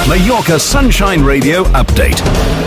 Mallorca Sunshine Radio update.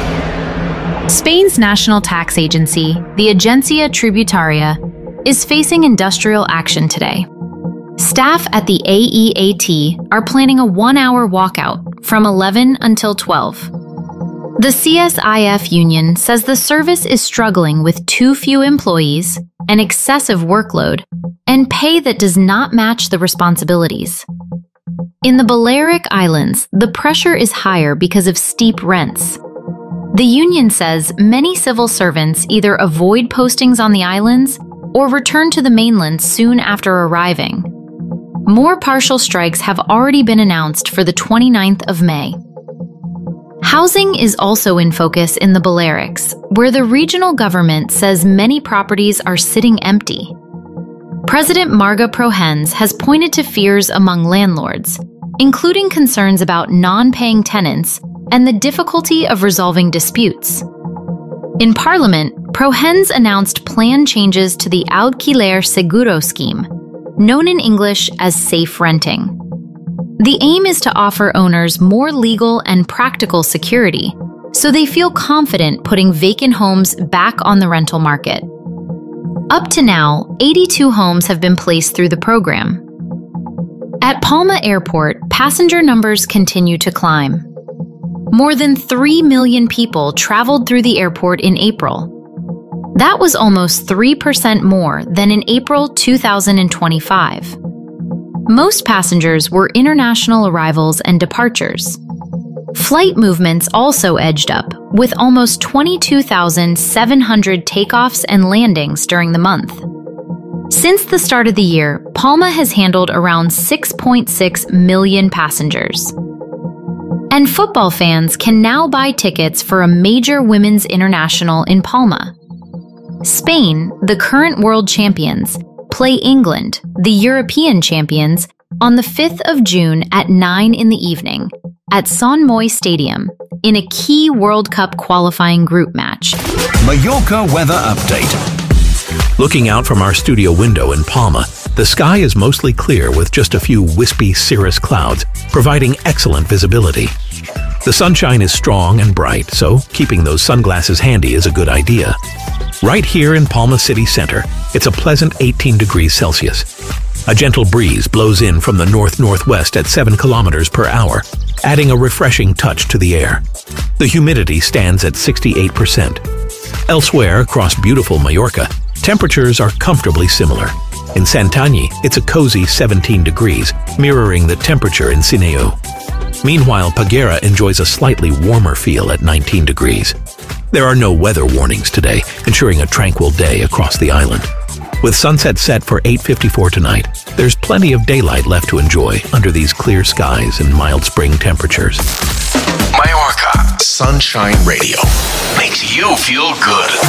Spain's national tax agency, the Agencia Tributaria, is facing industrial action today. Staff at the AEAT are planning a 1-hour walkout from 11 until 12. The CSIF union says the service is struggling with too few employees, an excessive workload, and pay that does not match the responsibilities. In the Balearic Islands, the pressure is higher because of steep rents. The union says many civil servants either avoid postings on the islands or return to the mainland soon after arriving. More partial strikes have already been announced for the 29th of May. Housing is also in focus in the Balearics, where the regional government says many properties are sitting empty. President Marga Prohens has pointed to fears among landlords, including concerns about non-paying tenants and the difficulty of resolving disputes. In Parliament, Prohens announced planned changes to the Alquiler Seguro scheme, known in English as safe renting. The aim is to offer owners more legal and practical security, so they feel confident putting vacant homes back on the rental market. Up to now, 82 homes have been placed through the program. At Palma Airport, passenger numbers continue to climb. More than 3 million people traveled through the airport in April. That was almost 3% more than in April 2025. Most passengers were international arrivals and departures. Flight movements also edged up, with almost 22,700 takeoffs and landings during the month. Since the start of the year, Palma has handled around 6.6 million passengers. And football fans can now buy tickets for a major women's international in Palma. Spain, the current world champions, play England, the European champions, on the 5th of June at 9 in the evening at Sant Moi Stadium in a key World Cup qualifying group match. Mallorca weather update. Looking out from our studio window in Palma, the sky is mostly clear with just a few wispy cirrus clouds, providing excellent visibility. The sunshine is strong and bright, so keeping those sunglasses handy is a good idea. Right here in Palma City Center, it's a pleasant 18 degrees Celsius. A gentle breeze blows in from the north-northwest at 7 kilometers per hour, adding a refreshing touch to the air. The humidity stands at 68%. Elsewhere across beautiful Mallorca, temperatures are comfortably similar. In Santanyí, it's a cozy 17 degrees, mirroring the temperature in Sineu. Meanwhile, Peguera enjoys a slightly warmer feel at 19 degrees. There are no weather warnings today, ensuring a tranquil day across the island. With sunset set for 8:54 tonight, there's plenty of daylight left to enjoy under these clear skies and mild spring temperatures. Mallorca Sunshine Radio makes you feel good.